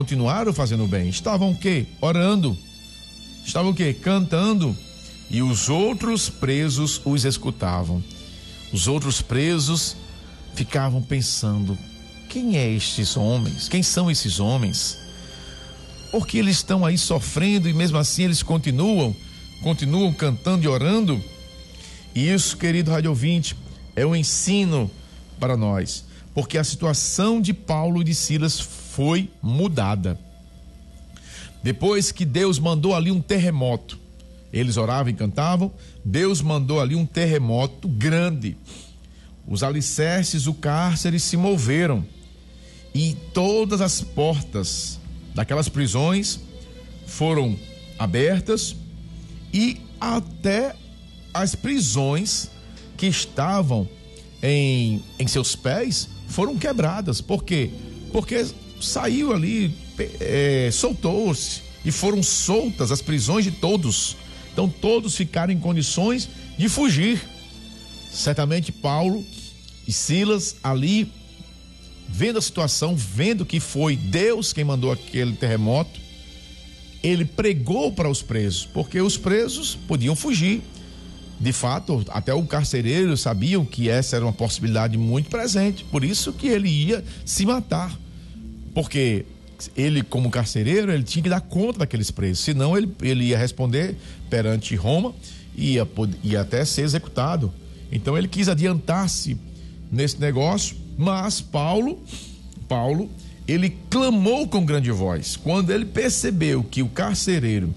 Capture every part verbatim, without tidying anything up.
continuaram fazendo bem. Estavam o quê? Orando. Estavam o quê? Cantando. E os outros presos os escutavam. Os outros presos ficavam pensando: quem é estes homens? Quem são esses homens? Porque eles estão aí sofrendo e mesmo assim eles continuam, continuam cantando e orando. E isso, querido rádio ouvinte, é um ensino para nós, porque a situação de Paulo e de Silas foi mudada. Depois que Deus mandou ali um terremoto, eles oravam e cantavam, Deus mandou ali um terremoto grande. Os alicerces do cárcere se moveram e todas as portas daquelas prisões foram abertas e até as prisões que estavam em, em seus pés foram quebradas. Por quê? Porque saiu ali, é, soltou-se e foram soltas as prisões de todos. Então todos ficaram em condições de fugir. Certamente Paulo e Silas ali, vendo a situação, vendo que foi Deus quem mandou aquele terremoto, ele pregou para os presos, porque os presos podiam fugir. De fato, até o carcereiro sabiam que essa era uma possibilidade muito presente, por isso que ele ia se matar, porque ele, como carcereiro, ele tinha que dar conta daqueles presos, senão ele, ele ia responder perante Roma e ia, ia até ser executado. Então ele quis adiantar-se nesse negócio, mas Paulo, Paulo, ele clamou com grande voz. Quando ele percebeu que o carcereiro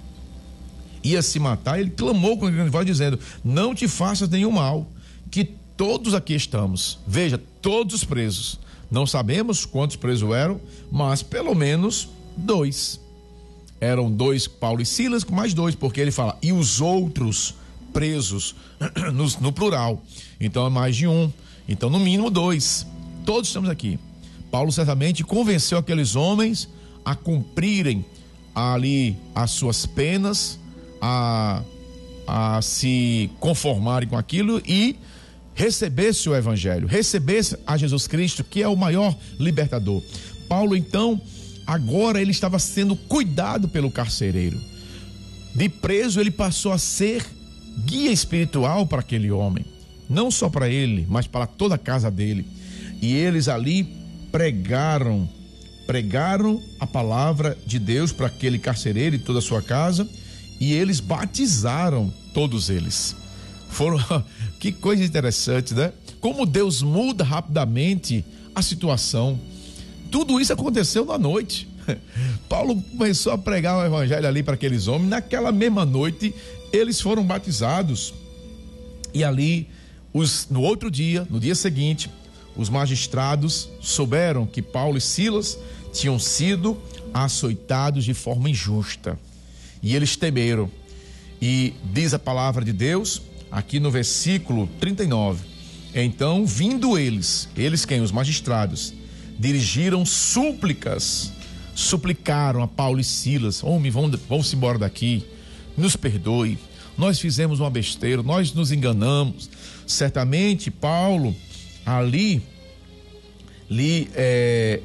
ia se matar, ele clamou com grande voz dizendo: não te faças nenhum mal, que todos aqui estamos. Veja, todos os presos. Não sabemos quantos presos eram, mas pelo menos dois. Eram dois, Paulo e Silas, com mais dois, porque ele fala, e os outros presos, no, no plural. Então é mais de um. Então, no mínimo dois. Todos estamos aqui. Paulo certamente convenceu aqueles homens a cumprirem ali as suas penas, a, a se conformarem com aquilo e recebesse o evangelho, recebesse a Jesus Cristo, que é o maior libertador. Paulo, então, agora ele estava sendo cuidado pelo carcereiro. De preso, ele passou a ser guia espiritual para aquele homem. Não só para ele, mas para toda a casa dele. E eles ali pregaram, pregaram a palavra de Deus para aquele carcereiro e toda a sua casa, e eles batizaram todos eles. Foram, que coisa interessante, né? Como Deus muda rapidamente a situação. Tudo isso aconteceu na noite. Paulo começou a pregar o evangelho ali para aqueles homens. Naquela mesma noite, eles foram batizados. E ali, os, no outro dia, no dia seguinte, os magistrados souberam que Paulo e Silas tinham sido açoitados de forma injusta. E eles temeram. E diz a palavra de Deus, aqui no versículo trinta e nove, então, vindo eles, eles quem? Os magistrados, dirigiram súplicas, suplicaram a Paulo e Silas: homem, vamos, vamos embora daqui, nos perdoe, nós fizemos uma besteira, nós nos enganamos. Certamente Paulo ali, ali é,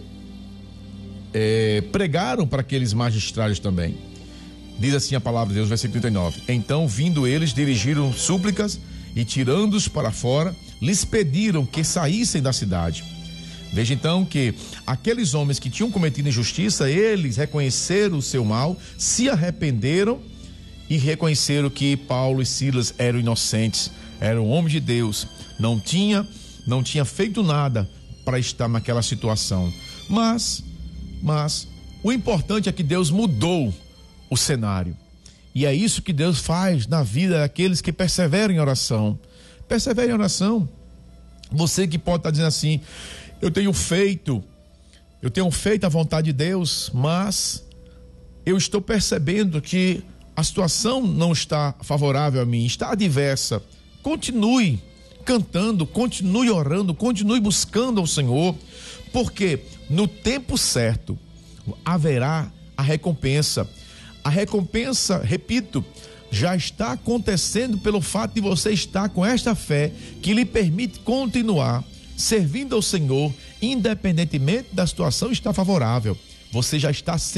é, pregaram para aqueles magistrados também. Diz assim a palavra de Deus, versículo trinta e nove, então, vindo eles, dirigiram súplicas e, tirando-os para fora, lhes pediram que saíssem da cidade. Veja então que aqueles homens que tinham cometido injustiça, eles reconheceram o seu mal, se arrependeram e reconheceram que Paulo e Silas eram inocentes, eram homens de Deus, não tinha, não tinha feito nada para estar naquela situação. Mas, mas, o importante é que Deus mudou o cenário. E é isso que Deus faz na vida daqueles que perseveram em oração. Persevere em oração. Você que pode estar dizendo assim: eu tenho feito, eu tenho feito a vontade de Deus, mas eu estou percebendo que a situação não está favorável a mim, está adversa. Continue cantando, continue orando, continue buscando ao Senhor, porque no tempo certo haverá a recompensa. A recompensa, repito, já está acontecendo pelo fato de você estar com esta fé que lhe permite continuar servindo ao Senhor, independentemente da situação estar favorável. você já está